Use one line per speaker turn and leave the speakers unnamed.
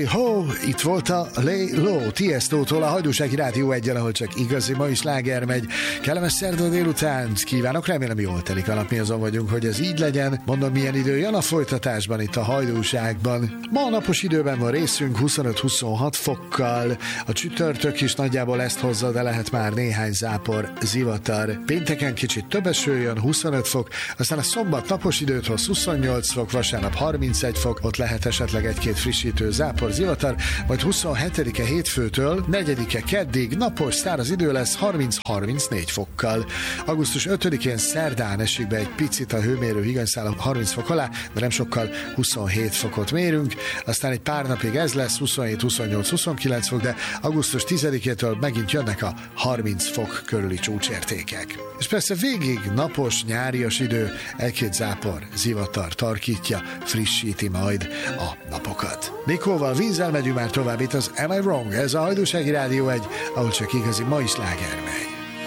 Hey ho, itt volt a Lay Low Tiesto-tól a Hajdúsági Rádió 1-en, ahol csak igazi mai sláger megy. Kellemes szerda délután kívánok, remélem jól telik a nap, mi azon vagyunk, hogy ez így legyen. Mondom, milyen idő jön a folytatásban itt a Hajdúságban. Ma a napos időben van részünk 25-26 fokkal. A csütörtök is nagyjából ezt hozza, de lehet már néhány zápor, zivatar. Pénteken kicsit több eső jön, 25 fok, aztán a szombat napos időt hoz 28 fok, vasárnap 31 fok, ott lehet esetleg egy-két frissítő zápor, zivatar, majd 27-e hétfőtől 4-e keddig napos, száraz idő lesz 30-34 fokkal. Augusztus 5-én szerdán esik be egy picit a hőmérő higanyszál 30 fok alá, de nem sokkal 27 fokot mérünk, aztán egy pár napig ez lesz 27-28-29 fok, de augusztus 10-től megint jönnek a 30 fok körüli csúcsértékek. És persze végig napos, nyárias idő, egy-két zápor, zivatar tarkítja, frissíti majd a napokat. Nikóval, Vízzel megyünk már tovább, itt az Am I Wrong? Ez a Hajdúsági Rádió 1, ahol csak igazi mai sláger megy.